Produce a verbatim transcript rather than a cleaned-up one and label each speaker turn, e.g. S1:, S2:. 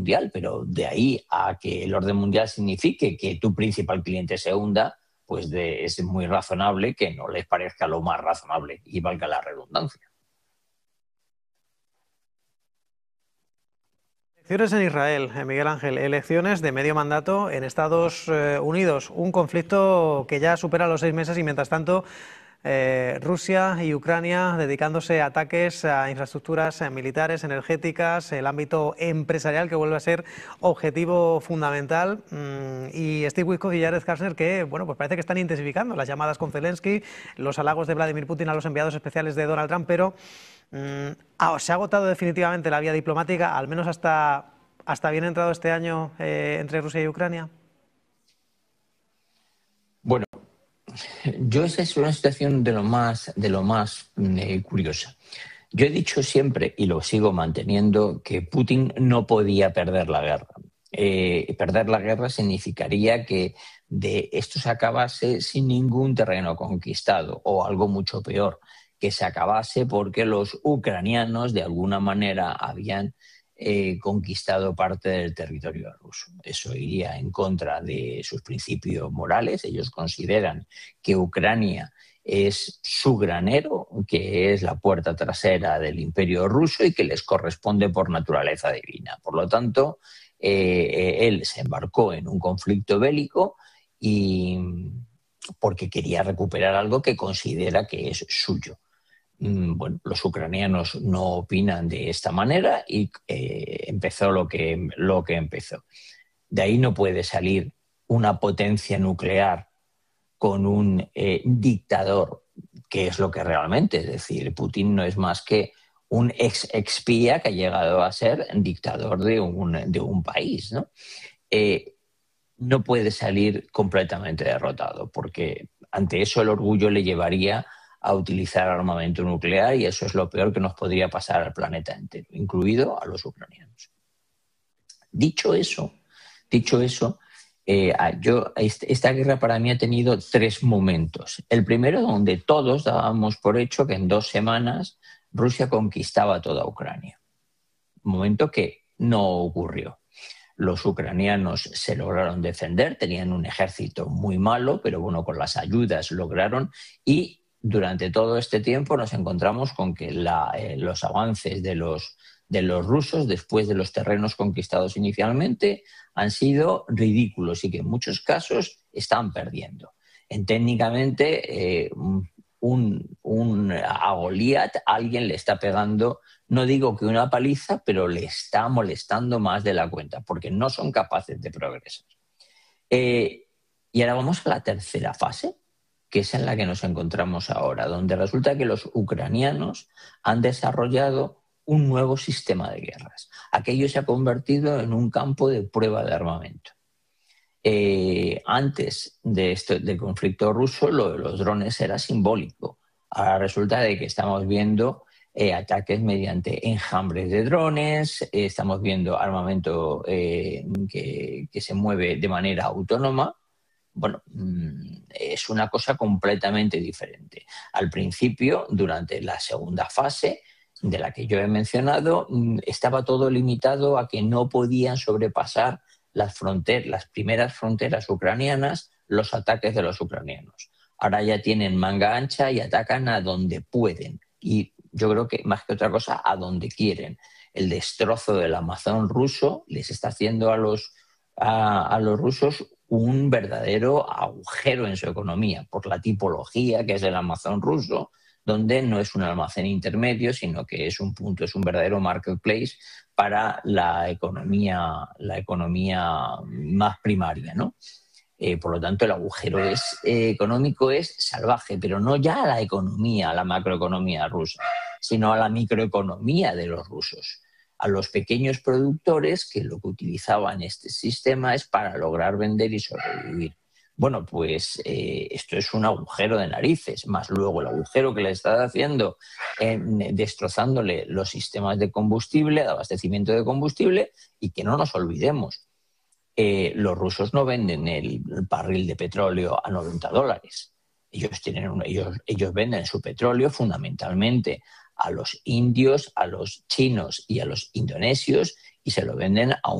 S1: mundial, pero de ahí a que el orden mundial signifique que tu principal cliente se hunda, pues de, es muy razonable que no les parezca lo más razonable, y valga la redundancia.
S2: Elecciones en Israel, Miguel Ángel, elecciones de medio mandato en Estados Unidos, un conflicto que ya supera los seis meses y mientras tanto eh, Rusia y Ucrania dedicándose a ataques a infraestructuras militares, energéticas, el ámbito empresarial que vuelve a ser objetivo fundamental, y Steve Witkoff y Jared Kushner que, bueno, pues parece que están intensificando las llamadas con Zelensky, los halagos de Vladimir Putin a los enviados especiales de Donald Trump, pero Mm, ah, se ha agotado definitivamente la vía diplomática, al menos hasta, hasta bien entrado este año eh, entre Rusia y Ucrania.
S1: Bueno, yo esa es una situación de lo más, de lo más eh, curiosa. Yo he dicho siempre, y lo sigo manteniendo, que Putin no podía perder la guerra. Eh, perder la guerra significaría que de esto se acabase sin ningún terreno conquistado, o algo mucho peor, que se acabase porque los ucranianos de alguna manera habían eh, conquistado parte del territorio ruso. Eso iría en contra de sus principios morales. Ellos consideran que Ucrania es su granero, que es la puerta trasera del imperio ruso y que les corresponde por naturaleza divina. Por lo tanto, eh, él se embarcó en un conflicto bélico y porque quería recuperar algo que considera que es suyo. Bueno, los ucranianos no opinan de esta manera y eh, empezó lo que, lo que empezó. De ahí no puede salir una potencia nuclear con un eh, dictador, que es lo que realmente, es decir, Putin no es más que un ex expía que ha llegado a ser dictador de un, de un país, ¿no? Eh, no puede salir completamente derrotado, porque ante eso el orgullo le llevaría a utilizar armamento nuclear y eso es lo peor que nos podría pasar al planeta entero, incluido a los ucranianos. Dicho eso, dicho eso, eh, yo, esta guerra para mí ha tenido tres momentos. El primero, donde todos dábamos por hecho que en dos semanas Rusia conquistaba toda Ucrania. Momento que no ocurrió. Los ucranianos se lograron defender, tenían un ejército muy malo, pero bueno, con las ayudas lograron, y durante todo este tiempo nos encontramos con que la, eh, los avances de los, de los rusos después de los terrenos conquistados inicialmente han sido ridículos y que en muchos casos están perdiendo. En, técnicamente, eh, un, un, a Goliat alguien le está pegando, no digo que una paliza, pero le está molestando más de la cuenta porque no son capaces de progresar. Eh, y ahora vamos a la tercera fase, que es en la que nos encontramos ahora, donde resulta que los ucranianos han desarrollado un nuevo sistema de guerras. Aquello se ha convertido en un campo de prueba de armamento. Eh, antes de este, del conflicto ruso, lo de los drones era simbólico. Ahora resulta de que estamos viendo eh, ataques mediante enjambres de drones, eh, estamos viendo armamento eh, que, que se mueve de manera autónoma. Bueno, es una cosa completamente diferente. Al principio, durante la segunda fase, de la que yo he mencionado, estaba todo limitado a que no podían sobrepasar las fronteras, las primeras fronteras ucranianas, los ataques de los ucranianos. Ahora ya tienen manga ancha y atacan a donde pueden. Y yo creo que más que otra cosa, a donde quieren. El destrozo del Amazon ruso les está haciendo a los, a, a los rusos un verdadero agujero en su economía, por la tipología que es el Amazon ruso, donde no es un almacén intermedio, sino que es un punto, es un verdadero marketplace para la economía, la economía más primaria, ¿no? Eh, por lo tanto, el agujero es, eh, económico es salvaje, pero no ya a la economía, a la macroeconomía rusa, sino a la microeconomía de los rusos, a los pequeños productores que lo que utilizaban este sistema es para lograr vender y sobrevivir. Bueno, pues eh, esto es un agujero de narices, más luego el agujero que le está haciendo eh, destrozándole los sistemas de combustible, de abastecimiento de combustible, y que no nos olvidemos, eh, los rusos no venden el, el barril de petróleo a noventa dólares. Ellos, tienen un, ellos, ellos venden su petróleo fundamentalmente a los indios, a los chinos y a los indonesios y se lo venden a un